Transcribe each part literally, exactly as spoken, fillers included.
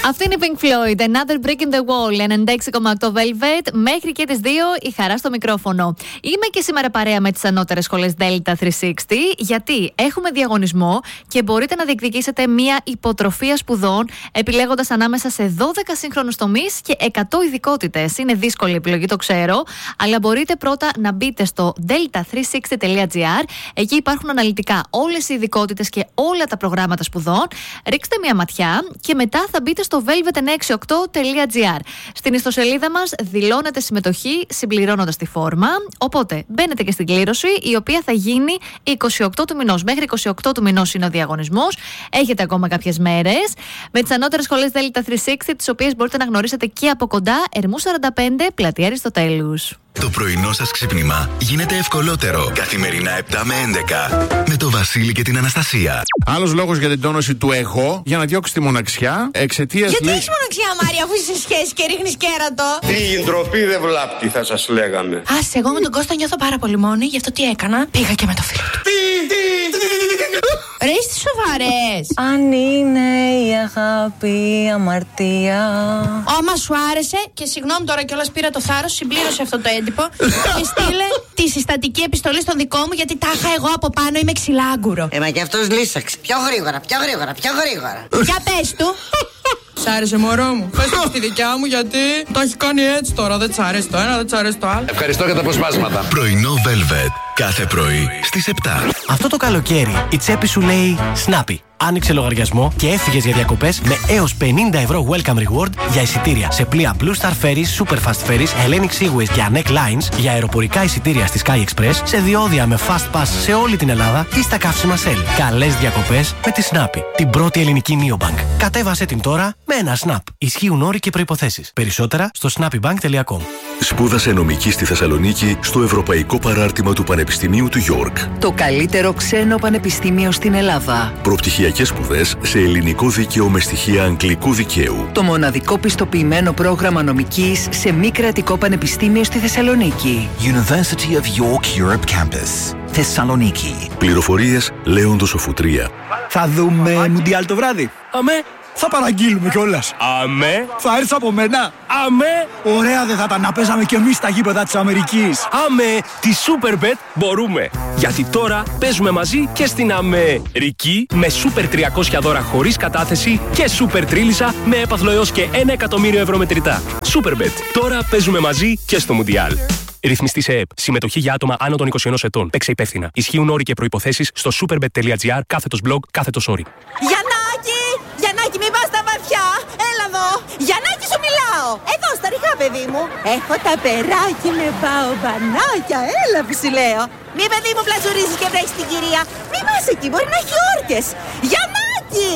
Αυτή είναι η Pink Floyd, Another Brick in the Wall, ενενήντα έξι κόμμα οκτώ Velvet, μέχρι και τις δύο η χαρά στο μικρόφωνο. Είμαι και σήμερα παρέα με τις ανώτερες σχολές Delta τριακόσια εξήντα, γιατί έχουμε διαγωνισμό και μπορείτε να διεκδικήσετε μία υποτροφία σπουδών, επιλέγοντας ανάμεσα σε δώδεκα σύγχρονους τομείς και εκατό ειδικότητες. Είναι δύσκολη επιλογή, το ξέρω, αλλά μπορείτε πρώτα να μπείτε στο delta τριακόσια εξήντα τελεία gr. Εκεί υπάρχουν αναλυτικά όλες οι ειδικότητες και όλα τα προγράμματα σπουδών. Ρίξτε μία ματιά και μετά θα μπείτε στο velvet εννιακόσια εξήντα οκτώ τελεία gr. Στην ιστοσελίδα μας δηλώνετε συμμετοχή συμπληρώνοντας τη φόρμα. Οπότε μπαίνετε και στην κλήρωση, η οποία θα γίνει είκοσι οκτώ του μηνός. Μέχρι είκοσι οκτώ του μηνός είναι ο διαγωνισμός. Έχετε ακόμα κάποιες μέρες. Με τις ανώτερες σχολές Delta τριακόσια εξήντα, τις οποίες μπορείτε να γνωρίσετε και από κοντά, Ερμού σαράντα πέντε, Πλατεία Αριστοτέλους. Το πρωινό σας ξύπνημα γίνεται ευκολότερο. Καθημερινά επτά με έντεκα. Με το Βασίλη και την Αναστασία. Άλλος λόγος για την τόνωση του εγώ, για να διώξει τη μοναξιά, εξαιτίας. Γιατί λέει... έχεις μοναξιά, Μάρια, αφού είσαι σε σχέση και ρίχνεις κέρατο? Τι ντροπή δεν βλάπτει, θα σας λέγαμε. Άσε, εγώ με τον Κώστα νιώθω πάρα πολύ μόνη, γι' αυτό τι έκανα? Πήγα και με το φίλο του. Ρε, είστε σοβαρές? Αν είναι η αγάπη αμαρτία. Άμα σου άρεσε, και συγγνώμη τώρα κιόλας πήρα το θάρρος, συμπλήρωσε αυτό το έντυπο και στείλε τη συστατική επιστολή στον δικό μου, γιατί τάχα εγώ από πάνω είμαι ξυλάγκουρο. Ε, μα κι αυτός λύσαξε. Πιο γρήγορα, πιο γρήγορα, πιο γρήγορα. Για πες του. Σ' άρεσε, μωρό μου? Πες το στη δικιά μου, γιατί το έχει κάνει έτσι τώρα. Δεν της αρέσει το ένα, δεν της αρέσει το άλλο. Ευχαριστώ για τα αποσπάσματα. Πρωινό Velvet. Κάθε πρωί στις επτά. Αυτό το καλοκαίρι η τσέπη σου λέει Snappy. Άνοιξε λογαριασμό και έφυγες για διακοπές με έως πενήντα ευρώ welcome reward για εισιτήρια σε πλοία Blue Star Ferries, Super Fast Ferries, Hellenic Seaways και Anek Lines, για αεροπορικά εισιτήρια στη Sky Express, σε διόδια με Fast Pass σε όλη την Ελλάδα ή στα καύσιμα Shell. Καλές διακοπές με τη Snappy, την πρώτη ελληνική neobank. Κατέβασέ την τώρα με ένα Snap. Ισχύουν όροι και προϋποθέσεις. Περισσότερα στο snappybank τελεία com. Σπούδασε νομική στη Θεσσαλονίκη στο Ευρωπαϊκό Παράρτημα του Πανεπιστημίου του York. Το καλύτερο ξένο πανεπιστήμιο στην Ελλάδα. Προπτυχιακές σπουδές σε ελληνικό δίκαιο με στοιχεία αγγλικού δικαίου. Το μοναδικό πιστοποιημένο πρόγραμμα νομικής σε μη κρατικό πανεπιστήμιο στη Θεσσαλονίκη. University of York Europe Campus, Θεσσαλονίκη. Πληροφορίες Λέοντος Οφουτρία. Θα δούμε Μουντιάλ το βράδυ. Αμέ. Θα παραγγείλουμε κιόλας. Αμέ. Θα έρθεις από μένα. Αμέ. Ωραία δεν θα ήταν να παίζαμε κι εμείς στα γήπεδα της Αμερικής. Αμέ. Τη Superbet μπορούμε. Γιατί τώρα παίζουμε μαζί και στην Αμερική με Super τριακόσια δώρα χωρίς κατάθεση και Super Τρίλισσα με έπαθλο έως και ένα εκατομμύριο ευρώ μετρητά. Superbet. Τώρα παίζουμε μαζί και στο Μουντιάλ. Ρυθμιστή σε ΕΕΠ. Συμμετοχή για άτομα άνω των είκοσι ενός ετών. Παίξε υπεύθυνα. Ισχύουν όροι και προϋποθέσεις στο superbet τελεία gr, κάθετος blog, κάθετος όροι. Γιαννάκη! Γιαννάκη, μην πας στα βαθιά! Έλα εδώ! Γιαννάκη, σου μιλάω! Εδώ, στα ριχά, παιδί μου! Έχω τα περάκι με μπαομπανάκια! Έλα που σου λέω! Μη, παιδί μου, πλατζουρίζεις και βρέχεις την κυρία! Μη πας εκεί, μπορεί να έχει όρκες! Γιαννάκη!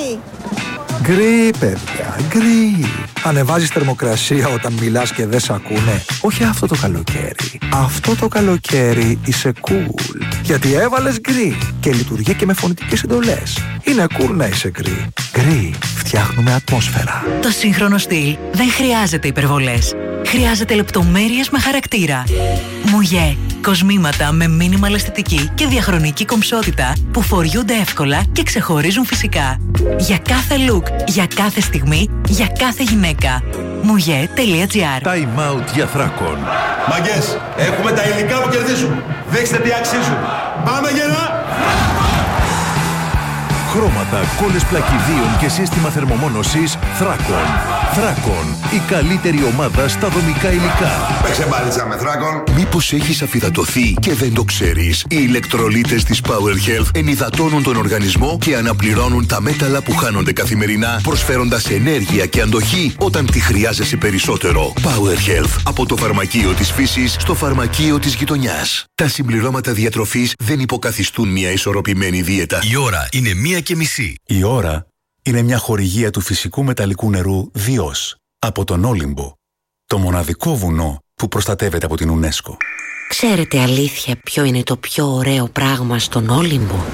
Γκρι, παιδιά, γκρι. Ανεβάζεις θερμοκρασία όταν μιλάς και δεν σ' ακούνε. Όχι αυτό το καλοκαίρι. Αυτό το καλοκαίρι είσαι cool. Γιατί έβαλες γκρι και λειτουργεί και με φωνητικές εντολές. Είναι cool να είσαι γκρι. Γκρι, φτιάχνουμε ατμόσφαιρα. Το σύγχρονο στυλ δεν χρειάζεται υπερβολές. Χρειάζεται λεπτομέρειες με χαρακτήρα. Μουγέ. Κοσμήματα με μίνιμαλ αισθητική και διαχρονική κομψότητα που φοριούνται εύκολα και ξεχωρίζουν φυσικά. Για κάθε look, για κάθε στιγμή, για κάθε γυναίκα. μουγέ τελεία gr. Time out για Θράκον. Μαγκές, έχουμε τα υλικά που κερδίζουν. Δείξτε τι αξίζουν. Πάμε γερά! Χρώματα, κόλλες πλακιδίων και σύστημα θερμομόνωσης Θράκον. Θράκον, η καλύτερη ομάδα στα δομικά υλικά. Παίξε μπάλιτσα με Θράκον. Μήπως έχεις αφυδατωθεί και δεν το ξέρεις? Οι ηλεκτρολίτες της Power Health ενυδατώνουν τον οργανισμό και αναπληρώνουν τα μέταλλα που χάνονται καθημερινά, προσφέροντας ενέργεια και αντοχή όταν τη χρειάζεσαι περισσότερο. Power Health, από το φαρμακείο της φύσης στο φαρμακείο της γειτονιάς. Τα συμπληρώματα διατροφής δεν υποκαθιστούν μια ισορροπημένη δίαιτα. Η ώρα είναι μία και μισή. Η ώρα είναι μια χορηγία του φυσικού μεταλλικού νερού Διός από τον Όλυμπο, το μοναδικό βουνό που προστατεύεται από την UNESCO. Ξέρετε αλήθεια ποιο είναι το πιο ωραίο πράγμα στον Όλυμπο?